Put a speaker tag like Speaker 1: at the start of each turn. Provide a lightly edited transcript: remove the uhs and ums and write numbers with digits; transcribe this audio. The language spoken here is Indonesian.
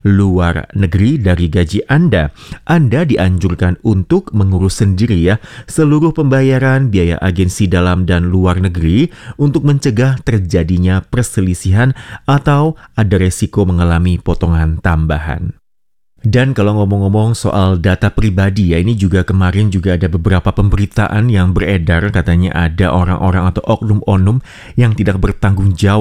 Speaker 1: luar negeri dari gaji Anda dianjurkan untuk mengurus sendiri ya seluruh pembayaran biaya agensi dalam dan luar negeri untuk mencegah terjadinya perselisihan atau ada resiko mengalami potongan tambahan. Dan kalau ngomong-ngomong soal data pribadi ya, ini juga kemarin juga ada beberapa pemberitaan yang beredar, katanya ada orang-orang atau oknum-oknum yang tidak bertanggung jawab